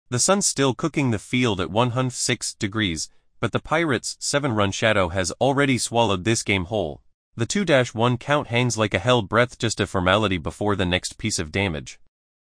The sun's still cooking the field at 106 degrees, but the Pirates' 7-run shadow has already swallowed this game whole. The 2-1 count hangs like a held breath, just a formality before the next piece of damage.